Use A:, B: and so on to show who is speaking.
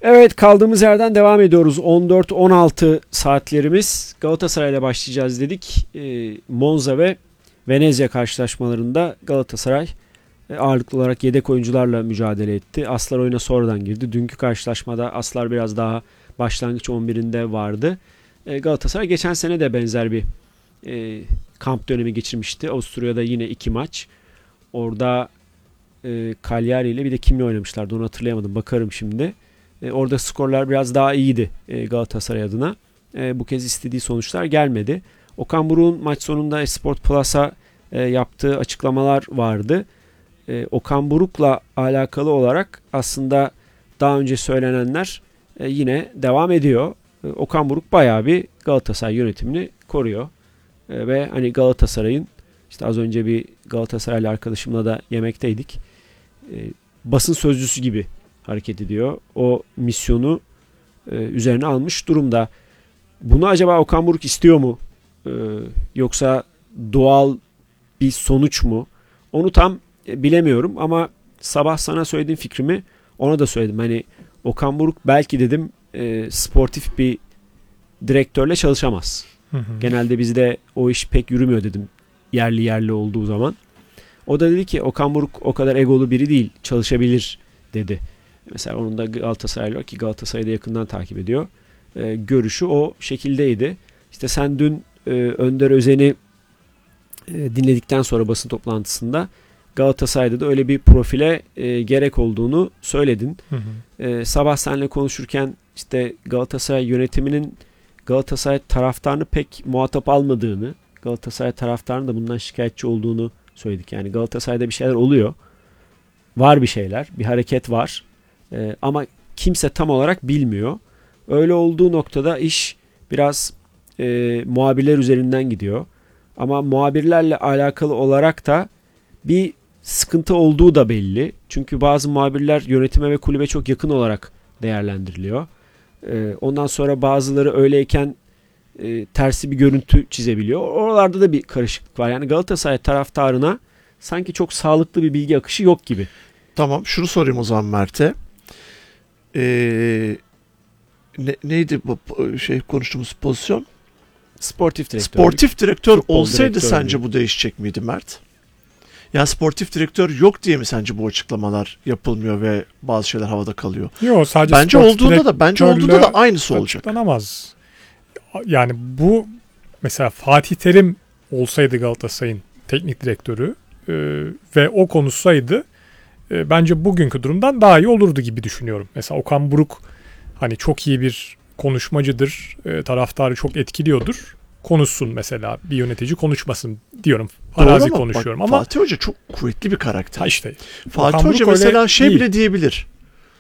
A: Evet, kaldığımız yerden devam ediyoruz. 14-16 saatlerimiz. Galatasaray'la başlayacağız dedik. Monza ve Venezia karşılaşmalarında Galatasaray ağırlıklı olarak yedek oyuncularla mücadele etti. Aslar oyuna sonradan girdi. Dünkü karşılaşmada Aslar biraz daha başlangıç 11'inde vardı. Galatasaray geçen sene de benzer bir kamp dönemi geçirmişti. Avusturya'da yine 2 maç. Orada Cagliari ile bir de kimle oynamışlardı onu hatırlayamadım. Bakarım şimdi. Orada skorlar biraz daha iyiydi Galatasaray adına. Bu kez istediği sonuçlar gelmedi. Okan Buruk'un maç sonunda Sport Plus'a yaptığı açıklamalar vardı. Okan Buruk'la alakalı olarak aslında daha önce söylenenler yine devam ediyor. Okan Buruk bayağı bir Galatasaray yönetimini koruyor. Ve hani Galatasaray'ın işte az önce bir Galatasaraylı arkadaşımla da yemekteydik. Basın sözcüsü gibi hareket ediyor. O misyonu üzerine almış durumda. Bunu acaba Okan Buruk istiyor mu? Yoksa doğal bir sonuç mu? Onu tam bilemiyorum ama sabah sana söylediğim fikrimi ona da söyledim. Hani Okan Buruk belki dedim sportif bir direktörle çalışamaz. Genelde bizde o iş pek yürümüyor dedim yerli olduğu zaman. O da dedi ki Okan Buruk o kadar egolu biri değil, çalışabilir dedi. Mesela onun da Galatasaraylı ki Galatasaray'da yakından takip ediyor. Görüşü o şekildeydi. İşte sen dün Önder Özen'i dinledikten sonra basın toplantısında Galatasaray'da da öyle bir profile gerek olduğunu söyledin. Sabah seninle konuşurken işte Galatasaray yönetiminin Galatasaray taraftarını pek muhatap almadığını, Galatasaray taraftarının da bundan şikayetçi olduğunu söyledik. Yani Galatasaray'da bir şeyler oluyor. Var bir şeyler, bir hareket var. Ama kimse tam olarak bilmiyor. Öyle olduğu noktada iş biraz muhabirler üzerinden gidiyor. Ama muhabirlerle alakalı olarak da bir sıkıntı olduğu da belli. Çünkü bazı muhabirler yönetime ve kulübe çok yakın olarak değerlendiriliyor. Ondan sonra bazıları öyleyken tersi bir görüntü çizebiliyor. Oralarda da bir karışıklık var. Yani Galatasaray taraftarına sanki çok sağlıklı bir bilgi akışı yok gibi.
B: Tamam, şunu sorayım o zaman Mert'e. Neydi bu konuştuğumuz pozisyon?
A: Sportif direktör.
B: Sportif direktör olsaydı
A: direktör
B: sence bu değişecek miydi Mert? Yani sportif direktör yok diye mi sence bu açıklamalar yapılmıyor ve bazı şeyler havada kalıyor?
C: Yok, sadece
B: bence olduğunda da aynısı olacak.
C: Açıklanamaz. Yani bu mesela Fatih Terim olsaydı Galatasaray'ın teknik direktörü ve o konuşsaydı bence bugünkü durumdan daha iyi olurdu gibi düşünüyorum. Mesela Okan Buruk hani çok iyi bir konuşmacıdır, taraftarı çok etkiliyordur. Konuşsun mesela, bir yönetici konuşmasın diyorum. Arazi konuşuyorum ama
B: Fatih Hoca çok kuvvetli bir karakter.
C: Ha işte.
B: Fatih Hoca mesela bile diyebilir.